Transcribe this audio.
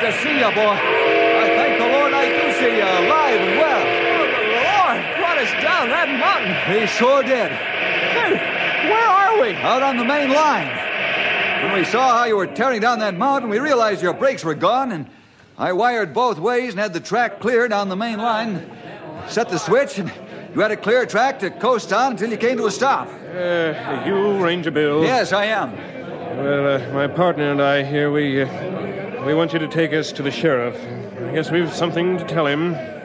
glad to see you, boy. I thank the Lord I do see you alive and well. Oh, the Lord brought us down that mountain. He sure did. Hey, where are we? Out on the main line. When we saw how you were tearing down that mountain, we realized your brakes were gone, and I wired both ways and had the track clear down the main line. Set the switch, and you had a clear track to coast on until you came to a stop. You, Ranger Bill? Yes, I am. Well, my partner and I here, we want you to take us to the sheriff. I guess we've something to tell him.